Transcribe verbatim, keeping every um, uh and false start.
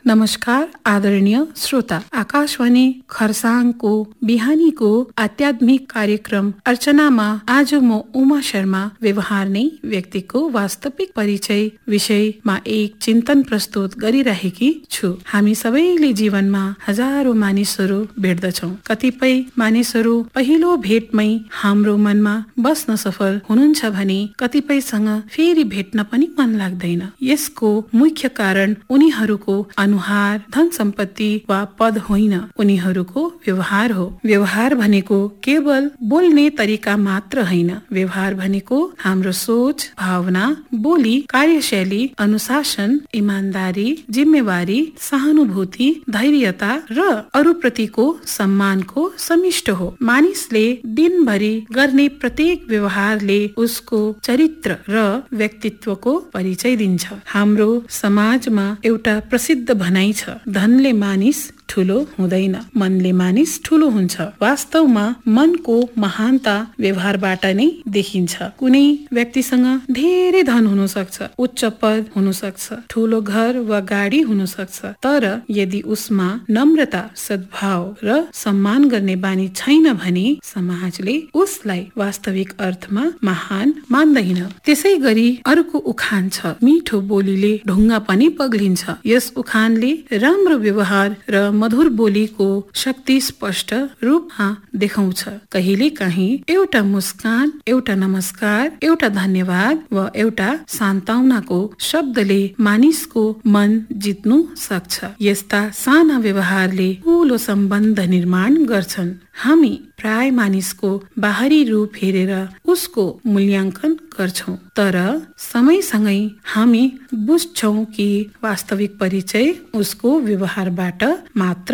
नमस्कार आदरणीय श्रोता, आकाशवाणी खरसाङको बिहानीको आध्यात्मिक कार्यक्रम अर्चनामा आज म उमा शर्मा व्यवहार नै व्यक्तिको वास्तविक परिचय विषयमा एक चिन्तन प्रस्तुत गरिरहेकी छु। हामी सबैले जीवनमा हजारौं मानिसहरू भेट्दछौँ। कतिपय मानिसहरू पहिलो भेटमै हाम्रो मनमा बस्न सफल हुनुहुन्छ भने कतिपयसँग फेरि भेट्न पनि मन लाग्दैन। यसको मुख्य कारण उनीहरूको अनुहार, धन सम्पत्ति वा पद होइन, उनीहरूको व्यवहार हो। व्यवहार भनेको केवल बोल्ने तरिका मात्र होइन। व्यवहार भनेको हाम्रो सोच, भावना, बोली, कार्यशैली, अनुशासन, इमानदारी, जिम्मेवारी, सहानुभूति, धैर्यता र अरूप्रतिको सम्मानको समिष्ट हो। मानिसले दिनभरि गर्ने प्रत्येक व्यवहारले उसको चरित्र र व्यक्तित्वको परिचय दिन्छ। हाम्रो समाजमा एउटा प्रसिद्ध भनाइ छ, धनले मानिस ठुलो हुँदैन, मनले मानिस ठुलो हुन्छ। वास्तवमा मनको महानता व्यवहारबाट नै देखिन्छ। कुनै व्यक्तिसँग धेरै धन हुन सक्छ, उच्च पद हुन सक्छ, ठुलो घर वा गाडी हुन सक्छ, तर यदि उसमा नम्रता, सद्भाव र सम्मान गर्ने बानी छैन भने समाजले उसलाई वास्तविक अर्थमा महान मान्दैन। त्यसै गरी अर्को उखान छ, मिठो बोलीले ढुङ्गा पनि पग्लिन्छ। यस उखानले राम्रो व्यवहार र मधुर बोलीको शक्ति स्पष्ट रूपमा देखाउँछ। कहिले काहीँ एउटा मुस्कान, एउटा नमस्कार, एउटा धन्यवाद वा एउटा सान्त्वनाको शब्दले मानिसको मन जित्नु सक्छ। यस्ता साना व्यवहारले ठूलो सम्बन्ध निर्माण गर्छन्। हामी प्राय मानिसको बाहिरी रूप हेरेर उसको मूल्याङ्कन गर्छौं, तर समयसँगै हामी बुझ्छौं कि वास्तविक परिचय उसको व्यवहारबाट मात्र